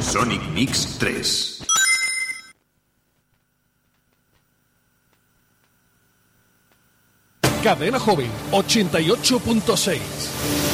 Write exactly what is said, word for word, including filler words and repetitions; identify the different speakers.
Speaker 1: Sonic Mix tres.
Speaker 2: Cadena Joven ochenta y ocho punto seis.